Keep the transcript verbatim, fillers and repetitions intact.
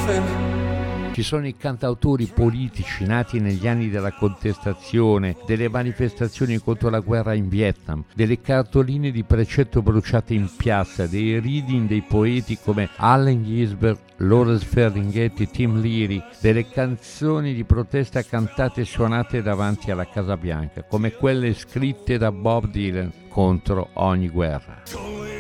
Ci sono i cantautori politici nati negli anni della contestazione, delle manifestazioni contro la guerra in Vietnam, delle cartoline di precetto bruciate in piazza, dei reading dei poeti come Allen Ginsberg, Lawrence Ferlinghetti, Tim Leary, delle canzoni di protesta cantate e suonate davanti alla Casa Bianca, come quelle scritte da Bob Dylan contro ogni guerra.